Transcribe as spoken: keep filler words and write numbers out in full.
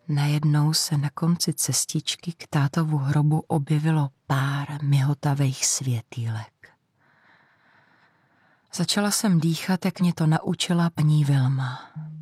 Najednou se na konci cestičky k tátovu hrobu objevilo pár mihotavých světýlek. Začala jsem dýchat, jak mě to naučila paní Vilma.